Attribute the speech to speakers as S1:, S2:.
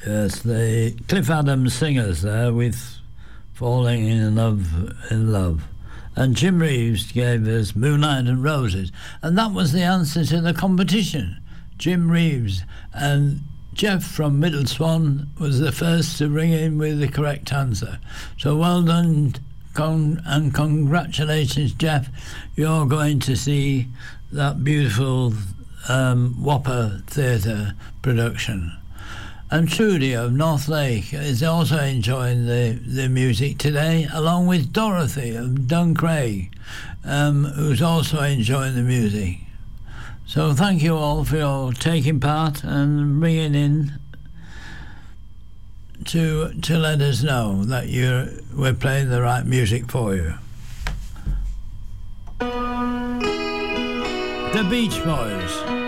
S1: Yes, the Cliff Adams singers there with Falling in Love. And Jim Reeves gave us Moonlight and Roses. And that was the answer to the competition. Jim Reeves. And Jeff from Middle Swan was the first to ring in with the correct answer. So well done and congratulations, Jeff. You're going to see that beautiful Whopper Theatre production. And Trudy of North Lake is also enjoying the music today, along with Dorothy of Duncraig, who's also enjoying the music. So thank you all for your taking part and ringing in to let us know that we're playing the right music for you. The Beach Boys.